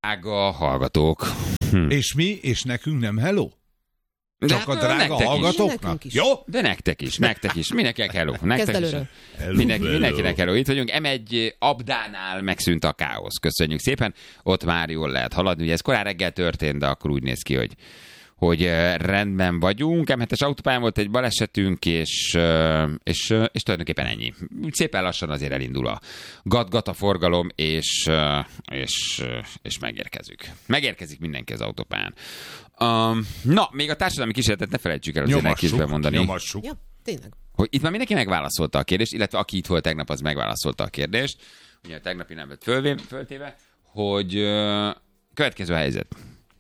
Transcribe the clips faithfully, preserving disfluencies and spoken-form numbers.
Drága hallgatók. Hm. És mi? És nekünk nem hello? Csak de a drága hallgatóknak? Jó? De nektek is, nektek is. Mindenkinek hello. Nektek is. Mindenki, mindenkinek hello. Itt vagyunk. em egy Abdánál megszűnt a káosz. Köszönjük szépen. Ott már jól lehet haladni. Ugye ez korán reggel történt, de akkor úgy néz ki, hogy hogy rendben vagyunk. em hetes autópályán volt egy balesetünk, és, és, és tulajdonképpen ennyi. Szépen lassan azért elindul a gat-gat a forgalom, és, és, és megérkezünk. Megérkezik mindenki az autópályán. Um, na, még a társadalmi kísérletet ne felejtsük el azért elkészben mondani. Nyomassuk. Ja, tényleg. Hogy itt már mindenki megválaszolta a kérdést, illetve aki itt volt tegnap, az megválaszolta a kérdést. Ugye a tegnapi nem lett fölvé, föltéve, hogy uh, következő a helyzet.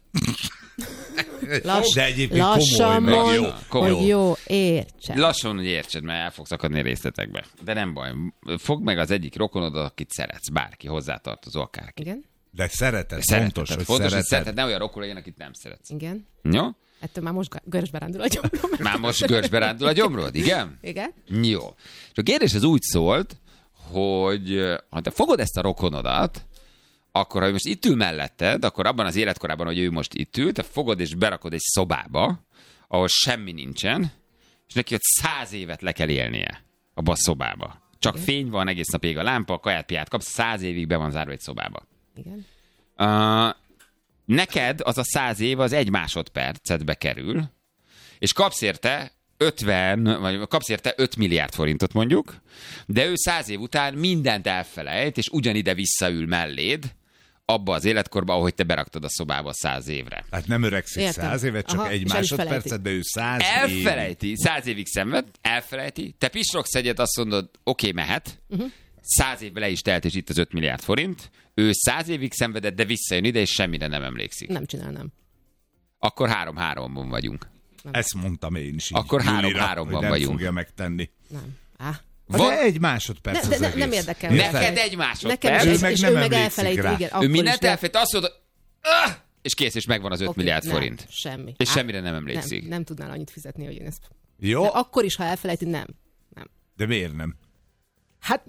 Lass, de egyébként lassan komoly, mondj, jó, komoly. Hogy jó, értsed. Lassan, hogy értsed, mert el fogsz akadni részletekbe. De nem baj. Fogd meg az egyik rokonodat, akit szeretsz. Bárki, hozzátartozó, akárki. Igen? De szereted, De fontos, hogy fontos, szereted. hogy szereted. Ne olyan rokon legyen, akit nem szeretsz. Igen. Jó? Ettől már most görcsbe rándul a gyomrom. Már most görcsbe rándul a gyomrod, igen? Igen. Jó. És a kérdés az úgy szólt, hogy ha te fogod ezt a rokonodat, akkor ha ő most itt ül melletted, akkor abban az életkorában, hogy ő most itt ül, te fogod és berakod egy szobába, ahol semmi nincsen, és neki ott száz évet le kell élnie abba a szobába. Csak igen. Fény van, egész nap ég a lámpa, a kaját piát kapsz, száz évig be van zárva egy szobába. Igen. Uh, neked az a száz év az egy másodpercetbe kerül, és kapsz érte ötven, vagy kapsz érte öt milliárd forintot mondjuk, de ő száz év után mindent elfelejt, és ugyanide visszaül melléd, abba az életkorba, ahogy te beraktad a szobába száz évre. Hát nem öregszik Értem. száz évet, csak Aha, egy másodpercet, de ő száz elfelejti, évig. Száz évig szenved, elfelejti, te pisrogsz egyet, azt mondod, oké, okay, mehet, uh-huh. száz évvel le is telt, és itt az öt milliárd forint, ő száz évig szenvedett, de visszajön ide, és semmire nem emlékszik. Nem csinálnám. Akkor három-háromban vagyunk. Nem. Ezt mondtam én is. Így. Akkor három-háromban nem vagyunk. Nem fogja megtenni. Nem. Ah. Van... De egy másodperc ne, az de, egész. Nem érdekel. Neked egy másodperc. Nekem ő meg és nem ő meg elfelejti rá. Igen, ő mindent elfelejt, azt mondod, ah! És kész, és megvan az öt okay, milliárd nem, forint. Semmi. És Á, semmire nem emlékszik. Nem, nem tudnál annyit fizetni, hogy én ezt... Jó. De akkor is, ha elfelejti, nem. nem. De miért nem? Hát...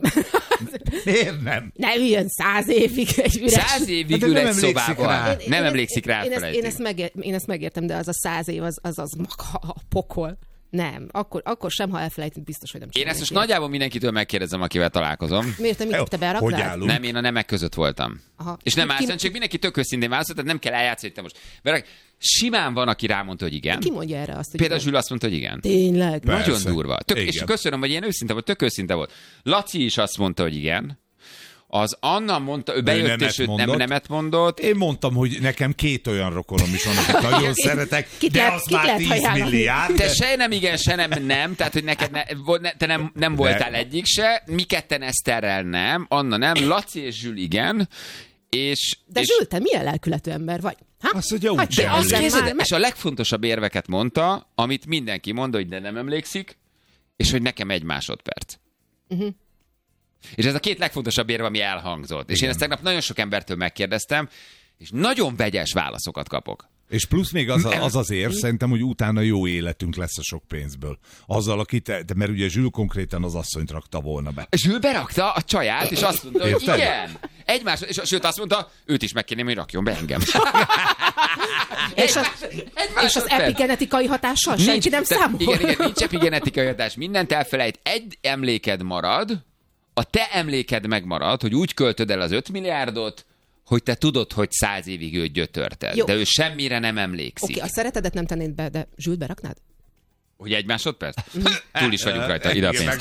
miért nem? Nem ilyen száz évig egy üres... Száz évig ül egy szobában. Nem emlékszik rá, én, én, ezt megér, én ezt megértem, de az a száz év, az az, az maga a pokol. Nem, akkor, akkor sem, ha elfelejtett, biztos, hogy nem csinálom. Én ezt most nagyjából mindenkitől megkérdezem, akivel találkozom. Miért te mit te beraktál? Nem, én a nemek között voltam. Aha. És nem állt, csak mindenki tök őszintén válaszolt, tehát nem kell eljátszani, te most. Berak... Simán van, aki rámondta, hogy igen. Ki mondja erre azt, hogy Például Zsül azt mondta, hogy igen. Tényleg? Persze. Nagyon durva. Tök, és köszönöm, hogy ilyen őszinte volt, tök őszinte volt. Laci is azt mondta, hogy igen. Az Anna mondta, ő bejött, ő és ő nem, nemet mondott. Én mondtam, hogy nekem két olyan rokonom is van, akit nagyon szeretek, kit de lehet, az már tíz milliárd. Te se nem igen, se nem nem, tehát hogy neked ne, ne, te nem, nem voltál de. egyik se, mi ketten Eszterrel nem, Anna nem, Laci és Zsül igen. És, de és... Zsül, te milyen lelkületű ember vagy? Ha? Azt mondja, úgy de azt kézed, és a legfontosabb érveket mondta, amit mindenki mond, hogy de nem emlékszik, és hogy nekem egy másodperc. Uh-huh. És ez a két legfontosabb érve, ami elhangzott. Igen. És én ezt tegnap nagyon sok embertől megkérdeztem, és nagyon vegyes válaszokat kapok. És plusz még az az, az érv, szerintem, hogy utána jó életünk lesz a sok pénzből. Azzal, aki te, mert ugye Zsül konkrétan az asszonyt rakta volna be. Zsül berakta a csaját, és azt mondta, hogy igen. Egymás, és sőt azt mondta, őt is megkérném, hogy rakjon be engem. és, az, és az epigenetikai hatással nincs, senki nem számol. Igen, igen, nincs epigenetikai hatás. Mindent elfelejt. Egy emléked marad, a te emléked megmarad, hogy úgy költöd el az öt milliárdot, hogy te tudod, hogy száz évig őt gyötörted. Jó. De ő semmire nem emlékszik. Oké, okay, a szeretedet nem tennéd be, de Zsült beraknád? Hogy egy másodperc? Túl is vagyunk rajta, ide a pénzt.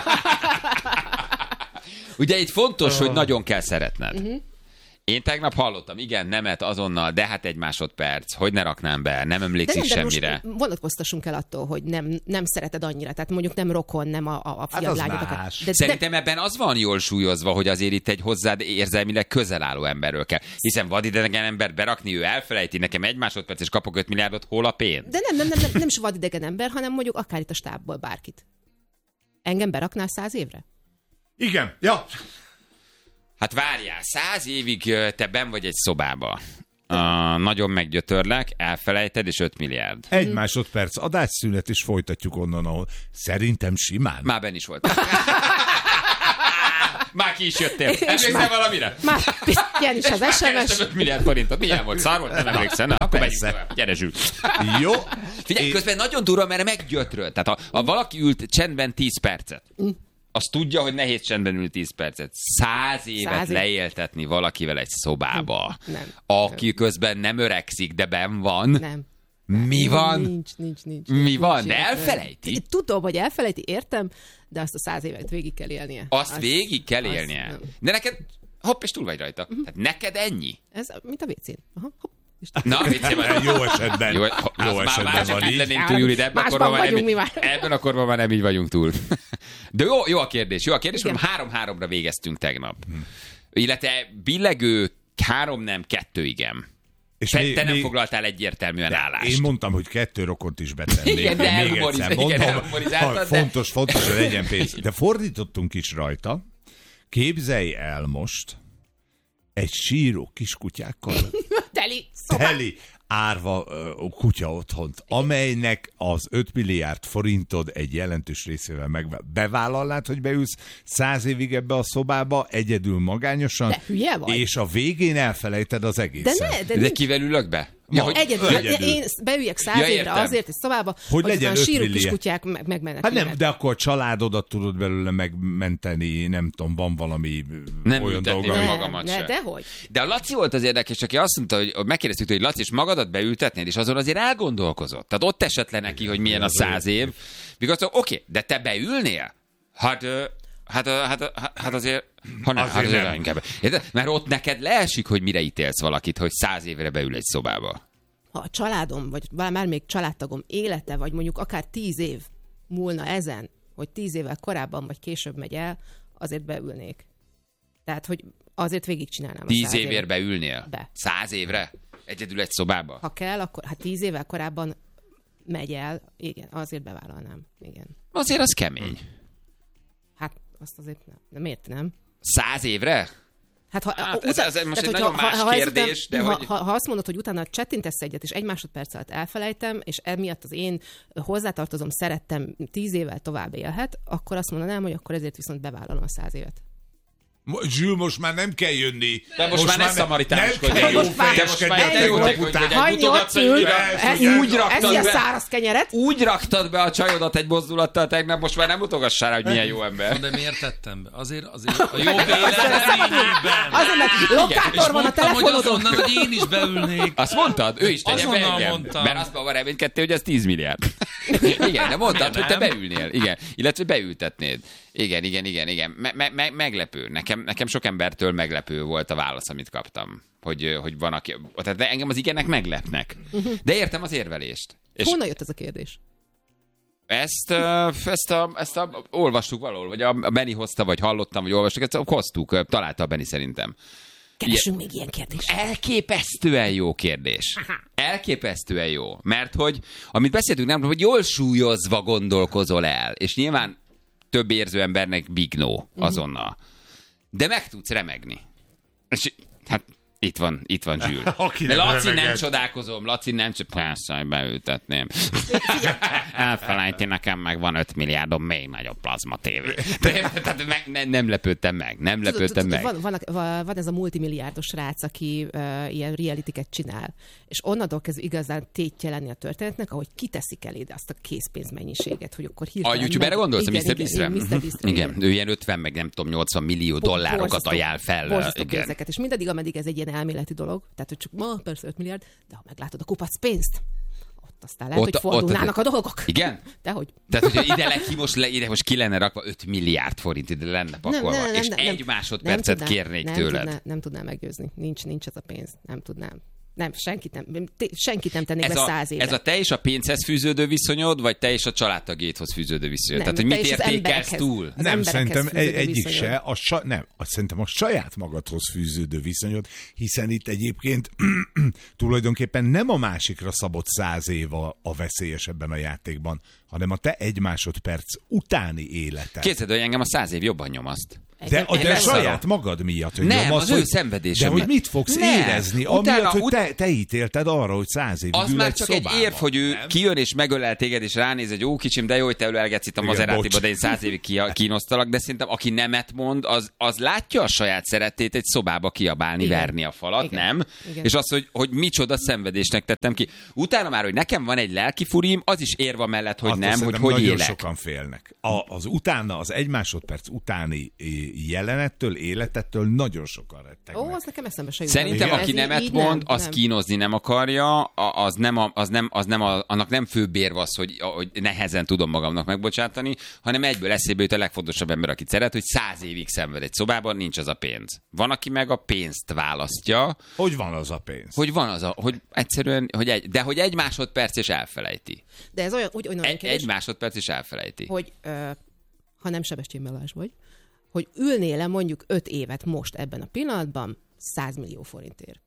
Ugye itt fontos, hogy nagyon kell szeretned. Uh-huh. Én tegnap hallottam, igen, nemet azonnal, de hát egy másodperc, hogy ne raknám be, nem emlékszik de nem, de semmire. Most vonatkoztassunk el attól, hogy nem, nem szereted annyira, tehát mondjuk nem rokon, nem a, a fiad hát lányokat. De, Szerintem de... ebben az van jól súlyozva, hogy azért itt egy hozzád érzelmileg közel álló emberről kell. Hiszen vadidegen ember berakni, ő elfelejti, nekem egy másodperc, és kapok öt milliárdot, hol a pénz? De nem, nem, nem, nem, nem is vadidegen ember, hanem mondjuk akár itt a stábból bárkit. Engem beraknál száz évre? Igen, ja. Hát várjál, száz évig te benn vagy egy szobába. Uh, nagyon meggyötörlek, elfelejted, és öt milliárd. Egy hmm. másodperc, adásszünet, és folytatjuk onnan, ahol szerintem simán. Már benn is volt. Már ki is jöttél. Emlékszel valamire? Már ilyen is az es em es. öt milliárd forintot. Milyen volt? Szar volt? Nem emlékszem. Na, akkor megyünk tovább. Gyere, Zsül. Jó. Figyelj, é... közben nagyon durva, mert meggyötröl. Tehát ha, ha valaki ült csendben tíz percet, mm. az tudja, hogy nehéz csendben ülni tíz percet. Száz évet Száz év. leéltetni valakivel egy szobába, nem. aki nem. közben nem öregszik, de benn van. Nem. Mi van? Nincs, nincs, nincs. Mi nincs, van? nincs, de elfelejti? Tudom, hogy elfelejti, értem, de azt a száz évet végig kell élnie. Azt, azt végig kell élnie? Azt, de neked, hopp, és túl vagy rajta. Uh-huh. Tehát neked ennyi? Ez mint a vécén. Aha, hopp. Na, vécén jó esetben. Jó, jó esetben már, van így. Lennénk túl, Júli, de ebben a korban már, nem, ebben a korban már nem így vagyunk túl. De jó, jó a kérdés. Jó a kérdés, hogy három-háromra végeztünk tegnap. Hmm. Illetve billegő három nem, kettő igen. És te, még, te nem még, foglaltál egyértelműen állást. Én mondtam, hogy kettő rokont is betennék. Igen, de még egyszer mondom, ha, fontos, fontos, hogy legyen pénz. De fordítottunk is rajta. Képzelj el most egy síró kiskutyákkal. Teli, szóval. Teli árva uh, kutya otthont, amelynek az öt milliárd forintod egy jelentős részével megvál. Bevállalnád, hogy beülsz száz évig ebbe a szobába, egyedül magányosan, de hülye vagy. És a végén elfelejted az egészet. De, ne, de, de kivel ülök be? Ja, hogy egyedül, egyedül. Én beüljek száz ja, évre azért egy szobába, hogy, hogy legyen síró kiskutyák meg, megmennek. Hát nem, de akkor a családodat tudod belőle megmenteni, nem tudom, van valami nem olyan dolga. Nem magamat ne, se. Dehogy. De a Laci volt az érdekes, aki azt mondta, hogy megkérdeztük, hogy Laci, és magadat beültetnéd, és azon azért elgondolkozott. Tehát ott esett le neki, hogy milyen a száz év. Mikor oké, okay, de te beülnél? Hát... Hát, hát, hát azért, ha nem, azért hát azért inkább. Mert ott neked leesik, hogy mire ítélsz valakit, hogy száz évre beül egy szobába. Ha a családom, vagy már még családtagom élete, vagy mondjuk akár tíz év múlna ezen, hogy tíz évvel korábban vagy később megy el, azért beülnék. Tehát, hogy azért végigcsinálnám. Tíz évért beülnél? Be. Száz évre? Egyedül egy szobába? Ha kell, akkor hát tíz évvel korábban megy el, igen, azért bevállalnám. Igen. Azért az kemény. Hát azt azért nem. De miért nem? Száz évre? Hát, ha, hát utána, ez, ez most tehát, egy nagyon más ha, kérdés, után, de ha, hogy... ha, ha azt mondod, hogy utána csettintesz egyet, és egy másodperc alatt elfelejtem, és emiatt az én hozzátartozom, szerettem tíz évvel tovább élhet, akkor azt mondanám, hogy akkor ezért viszont bevállalom a száz évet. Zsül, most már nem kell jönni. De most, most már ne szamaritánuskodj. Nem kell jó fejeskedjetek. Hagyj ott ül. Úgy raktad be. száraz kenyeret. Úgy raktad be a csajodat egy mozdulattal tegnap, most már nem utogassál rá, hogy milyen jó ember. De miért tettem be? Azért, azért a jó életben. Azért, mert lokátor van a telefonodon. És mondtam, hogy én is beülnék. Azt mondtad? Ő is tegye be engem. Mondtam. Mert azt van reménykedtél, hogy ez tíz milliárd. Igen, de mondtad, hogy te beülnél. Igen, illetve beültetnéd. Igen, igen, igen, igen. Me- me- me- meglepő. Nekem, nekem sok embertől meglepő volt a válasz, amit kaptam. Hogy, hogy van, aki... Tehát engem az igenek meglepnek. De értem az érvelést. És honnan jött ez a kérdés? Ezt, ezt, a, ezt a, olvastuk valahol, vagy a Benni hozta, vagy hallottam, vagy olvastuk, ezt hoztuk, találta a Benni szerintem. Keresünk még ilyen kérdést. Elképesztően jó kérdés. Elképesztően jó. Mert hogy, amit beszéltünk, nem, hogy jól súlyozva gondolkozol el, és nyilván több érző embernek big no azonnal. De meg tudsz remegni. És hát itt van, itt van Zsül. De Laci remeged. Nem csodálkozom, Laci nem csak persze, hogy beültetném. Elfelejti, nekem meg van öt milliárdom még nagyobb plazma tévé. Tehát meg, ne, nem lepődtem meg, nem lepődtem tudod, meg. Van, van, van ez a multimilliárdos srác, aki uh, ilyen realityket csinál, és onnantól kezdve igazán tétje lenni a történetnek, ahogy kiteszik eléd azt a készpénzmennyiséget, hogy akkor hirtelen... A youtuberre gondolsz, a miszter Beast-re? miszter Beast-re? Igen, ő ilyen ötven, meg nem tudom, nyolcvan millió dollárokat ajánl fel. Borzasztó pénzeket, és mindaddig, ameddig ez egy ilyen elméleti dolog, tehát hogy csak ma persze öt milliárd, de ha meglátod a kupac pénzt, ott aztán lehet, ott, hogy fordulnának ott, a dolgok. Igen? Dehogy. Tehát, hogyha ide, le, ki most, le, ide most ki lenne rakva öt milliárd forint, ide lenne pakolva, nem, nem, nem, és nem, egy nem, másodpercet nem tudná, kérnék nem tőled. Tudná, nem tudnám meggyőzni. Nincs, nincs ez a pénz. Nem tudnám. Nem, senkit nem, senkit nem tennék ez be a, száz éve. Ez a te és a pénzhez fűződő viszonyod, vagy te és a családtagjaidhoz fűződő viszonyod? Nem, Tehát, hogy mit értékelsz túl? Nem, szerintem egy, egyik se, a sa, nem, azt szerintem a saját magadhoz fűződő viszonyod, hiszen itt egyébként tulajdonképpen nem a másikra szabott száz év a, a veszélyes ebben a játékban, hanem a te egy másodperc utáni életed. Képzeld, hogy engem a száz év jobban nyomaszt. De, de, de saját magad miatt, hogy nem, az, az hogy, ő szenvedése. De hogy mit fogsz nem. érezni, Utána, amiatt, hogy ut- te, te ítélted arra, hogy száz évig az ül már egy csak szobában. egy érv, hogy ő nem? kijön és megölel téged, és ránéz egy ó kicsim, de jó, hogy te ölelgetsz itt a Maserátiba, de én száz évig kínosztalak, de szerintem aki nemet mond, az, az látja a saját szerettét egy szobába kiabálni, igen. verni a falat, igen. nem? Igen. És azt, hogy, hogy micsoda szenvedésnek tettem ki. Utána már, hogy nekem van egy lelki furim, az is érva mellett, hogy attól nem, hogy hogy nagyon élek. Sokan félnek. A, az utána, az egy másodperc utáni jelenettől, életettől nagyon sokan rettegnek. Ó, az nekem eszembe se jut. Szerintem, aki nemet mond, az nem. kínozni nem akarja, az nem, a, az nem, az nem a, annak nem főbb érv az, hogy, hogy nehezen tudom magamnak megbocsátani, hanem egyből eszébe jut a legfontosabb ember, akit szeret, hogy száz évig szenved egy szobában, nincs az a pénz. Van, aki meg a pénzt választja. Hogy van az a pénz? Hogy van az a, hogy egyszerűen, hogy egy, de hogy egy másodperc és elfelejti. De ez olyan, úgy, olyan egy, egy másodperc és elfelejti. Hogy ö, ha nem Sebestyén Balázs vagy, hogy ülnél le mondjuk öt évet most ebben a pillanatban száz millió forintért.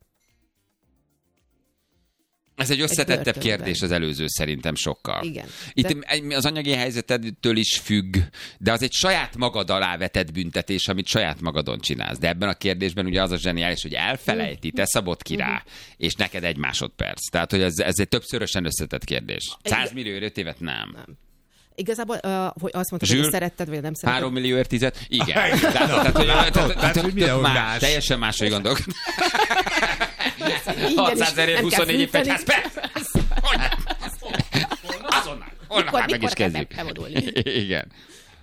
Ez egy összetettebb egy kérdés az előző szerintem sokkal. Igen. Itt de... az anyagi helyzetedtől is függ, de az egy saját magad alá vetett büntetés, amit saját magadon csinálsz. De ebben a kérdésben ugye az a zseniális, hogy elfelejti, te szabod ki rá, és neked egy másodperc. Tehát, hogy ez, ez egy többszörösen összetett kérdés. száz millió öt évet nem. nem. Igazából, uh, hogy azt mondtad, Zsül, hogy szeretted, vagy nem szeretted. Három millió tizet? Igen. Tehát, hogy más, teljesen máshogy gondolok. hatszázezerért huszonnégy év fegyház, persze! Azonnal! Holnap már meg is kezdjük. Igen.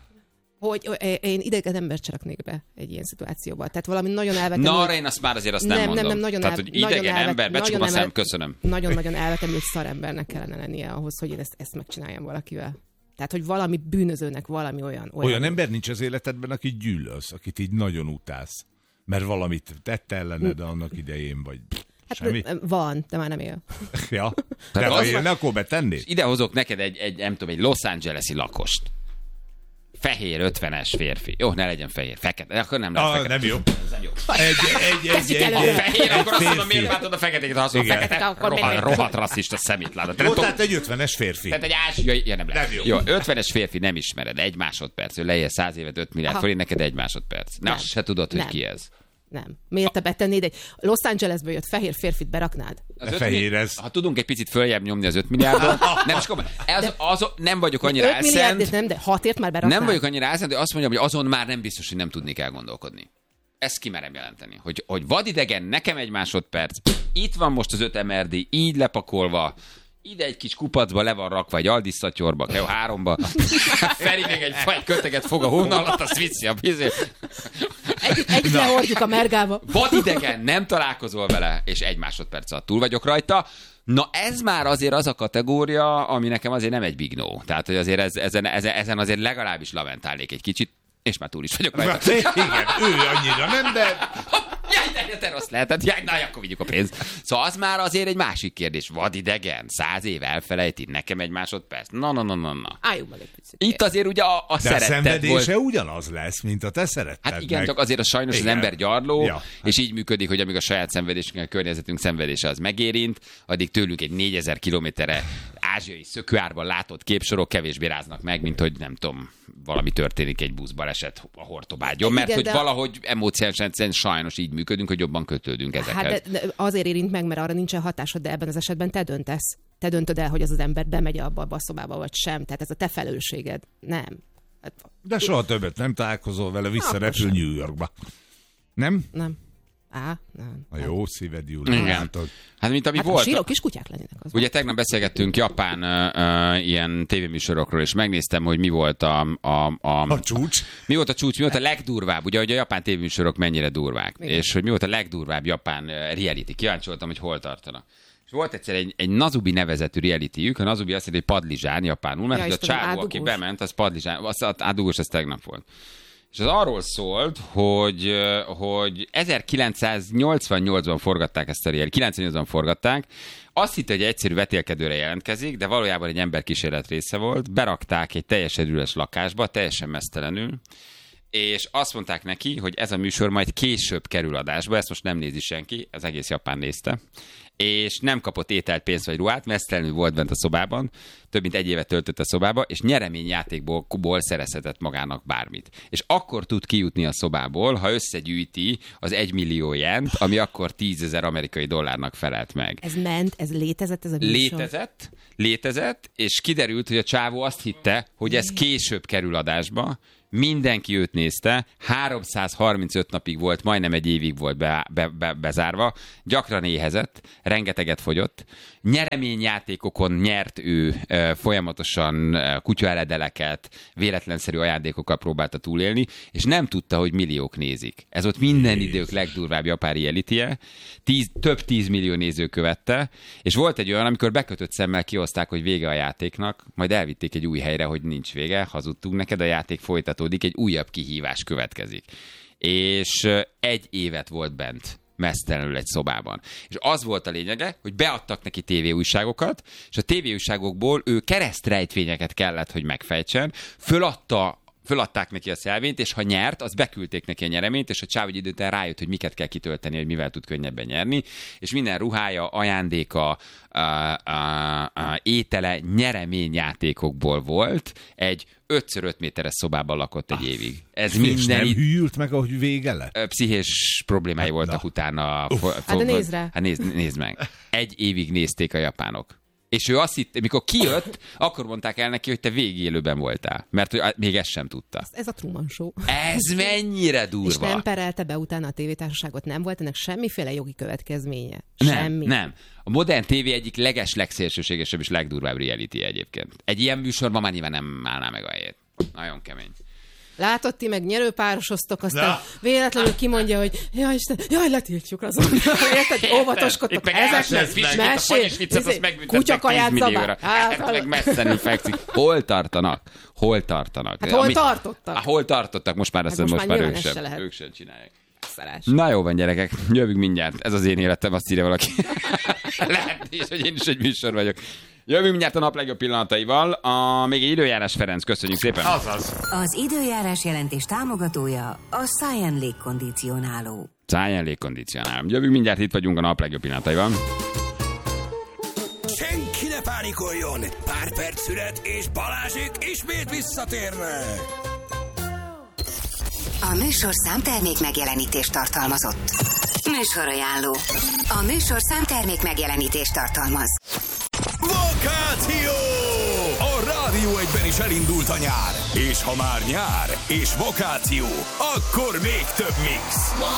Hogy én idegen embert csalaknék be egy ilyen szituációba. Tehát valami nagyon elvetemült... Na, arra én azt már azért azt nem, nem mondom. Nem, nem, nagyon Tehát, hogy idegen elvet, ember, becsukom a szem, köszönöm. Nagyon-nagyon elvetemült szarembernek kellene lennie ahhoz, hogy én ezt, ezt megcsináljam valakivel. Tehát, hogy valami bűnözőnek valami olyan... Olyan, olyan ember nincs az életedben, akit gyűlölsz, akit így nagyon utálsz. Mert valamit tette ellened annak idején, vagy... Hát semmi? Van, de már nem él. Ja, de ha élne, akkor betennéd? Ide hozok neked egy, egy, nem tudom, egy Los Angeles-i lakost. Fehér, ötvenes férfi. Jó, ne legyen fehér, fekete. Akkor nem lesz ah, fekete. Nem jó. Nem jó. Egy, egy, egy, egy, egy, fehér, akkor azt mondom, miért látod a feketéket, ha azt mondom, fekete, rohadt, rohadt rasszista szemétládat. Jó, tehát egy ötvenes férfi. Tehát egy ázsiai, ja, nem lesz. Jó. jó, ötvenes férfi nem ismered, egy másodperc. Ő leél száz évet, öt milliárd forint, neked egy másodperc. Na, azt se tudod, hogy ki ez. Nem. Miért te betennéd egy Los Angelesből jött fehér férfit, beraknád? Az fehér ez. Ha tudunk egy picit följebb nyomni az öt milliárdot, nem, is komolyan. Az, az, nem vagyok annyira elszent. Nem, de hatért már beraknád. Nem vagyok annyira elszent, hogy azt mondjam, hogy azon már nem biztos, hogy nem tudnék elgondolkodni. Ezt kimerem jelenteni. Hogy, hogy vadidegen, nekem egy másodperc, itt van most az öt em er dé, így lepakolva, ide egy kis kupacba le van rakva, egy Aldis szatyorba, jó, háromba. Feri még egy faj köteget fog a hóna alatt, azt viszi a bizét. Együtt, együtt lehordjuk a mergába. Vadidegen, nem találkozol vele, és egy másodperc alatt túl vagyok rajta. Na ez már azért az a kategória, ami nekem azért nem egy big no. Tehát, hogy azért ez, ezen, ezen, ezen azért legalábbis lamentálnék egy kicsit, és már túl is vagyok rajta. Igen, ő annyira nem, de... Jaj, de te rossz lehetett, jaj, na, akkor vigyük a pénzt. Szóval az már azért egy másik kérdés. Vadidegen, száz év elfelejti, nekem egy másodperc. Na, na, na, na, na. Álljunk meg egy picit. Itt azért ugye a, a de szeretted a szenvedése volt. ugyanaz lesz, mint a te szeretted. Hát igen, meg. csak azért a sajnos igen. Az ember gyarló, ja. És így működik, hogy amíg a saját szenvedésünk, a környezetünk szenvedése az megérint, addig tőlünk egy négyezer kilométerre ázsiai szökőárban látott képsorok kevésbé ráznak meg, mint hogy nem tudom, valami történik egy buszbaleset a Hortobágyon, mert igen, hogy valahogy emóciálisan sajnos így működünk, hogy jobban kötődünk ezekhez. Hát de, de azért érint meg, mert arra nincsen hatásod, de ebben az esetben te döntesz. Te döntöd el, hogy az az ember bemegy abba a szobába, vagy sem. Tehát ez a te felelősséged. Nem. Hát, de soha többet nem találkozol vele, visszarepül New Yorkba. Nem? Nem. Á, nem. A jó szíved, Júlia. Igen. Hát, mint ami hát volt. A sírok kis kutyák lennének. Az ugye tegnap beszélgettünk japán uh, uh, ilyen tévéműsorokról, és megnéztem, hogy mi volt a... A, a, a csúcs. Mi volt a csúcs, mi volt a legdurvább. Ugye, hogy a japán tévéműsorok mennyire durvák. Igen. És hogy mi volt a legdurvább japán uh, reality. Kíváncsi voltam, hogy hol tartanak. És volt egyszer egy, egy Nazubi nevezetű reality-jük. A Nazubi azt jelenti, hogy padlizsán japánul, mert ja, a csávó, aki bement, az padlizsán, az ádugós, az tegnap volt. És az arról szólt, hogy, hogy ezerkilencszáznyolcvannyolcban forgatták ezt a reality, kilencvennyolcban forgatták. Azt hitte, hogy egyszerű vetélkedőre jelentkezik, de valójában egy emberkísérlet része volt. Berakták egy teljesen üres lakásba, teljesen meztelenül. és azt mondták neki, hogy ez a műsor majd később kerül adásba, ezt most nem nézi senki, az egész Japán nézte, és nem kapott ételt, pénzt vagy ruhát, mesztelenül volt bent a szobában, több mint egy évet töltött a szobába, és nyereményjátékból szerezhetett magának bármit. És akkor tud kijutni a szobából, ha összegyűjti az egymillió jent, ami akkor tízezer amerikai dollárnak felelt meg. Ez ment, ez létezett, ez a műsor? Létezett, létezett, és kiderült, hogy a csávó azt hitte, hogy ez később kerül adásba, mindenki őt nézte, háromszázharmincöt napig volt, majdnem egy évig volt be, be, be, bezárva, gyakran éhezett, rengeteget fogyott, nyereményjátékokon nyert ő e, folyamatosan e, kutyaeledeleket, véletlenszerű ajándékokkal próbálta túlélni, és nem tudta, hogy milliók nézik. Ez ott minden idők legdurvább japán reality-je, tíz, több tízmillió néző követte, és volt egy olyan, amikor bekötött szemmel kihozták, hogy vége a játéknak, majd elvitték egy új helyre, hogy nincs vége, hazudtunk neked, a játék folytatódik, egy újabb kihívás következik. És egy évet volt bent mesztelenül egy szobában. És az volt a lényege, hogy beadtak neki tévéújságokat, és a tévéújságokból ő keresztrejtvényeket kellett, hogy megfejtsen, föladta Föladták neki a szelvényt, és ha nyert, az beküldték neki a nyereményt, és a csáv egy idő után rájött, hogy miket kell kitölteni, hogy mivel tud könnyebben nyerni, és minden ruhája, ajándéka, a, a, a, étele nyereményjátékokból volt, egy ötször öt méteres szobában lakott egy évig. Ez és minden nem hűlt meg, ahogy vége lett? Pszichés problémái hát, voltak na. utána. Hát de nézd rá. Hát nézd, nézd meg. Egy évig nézték a japánok. És ő azt hitt, mikor kijött, akkor mondták el neki, hogy te végigélőben voltál. Mert hogy még ezt sem tudta. Ez a Truman Show. Ez mennyire durva. És nem perelte be utána a tévétársaságot, nem volt ennek semmiféle jogi következménye. Nem, Semmi. nem. A modern tévé egyik leges, legszélsőségesebb és legdurvább reality egyébként. Egy ilyen műsorban már nyilván nem állná meg a helyét. Nagyon kemény. Látod, ti meg nyerőpárosoztok, aztán Na. véletlenül kimondja, hogy jaj, Isten, jaj, letiltjuk azon. Érted? Óvatoskodtok ezeknek. Mesél, kutyakaját zabál. Hát meg messzenül fekszik. Hol tartanak? Hol tartanak? Hát hol Ami, tartottak? Hát hol tartottak? Most már, hát azt most, most már ők sem, se ők sem csinálják. Szarás. Na jó van, gyerekek, jövünk mindjárt. Ez az én életem, azt írja valaki. Lehet is, hogy én is egy műsor vagyok. Jövünk mindjárt a nap legjobb pillanataival. A, még egy időjárás, Ferenc, köszönjük szépen. Azaz. Az időjárás jelentés támogatója a Science légkondicionáló. Science légkondicionáló. Jövünk mindjárt, itt vagyunk a nap legjobb pillanataival. Senki ne pánikoljon! Pár perc szület és Balázsék ismét visszatérnek! A műsorszám termék megjelenítést tartalmazott. Műsorajánló. A műsorszám termék megjelenítést tartalmaz. Vakáció! A Rádió egyben is elindult a nyár. És ha már nyár és vakáció, akkor még több mix.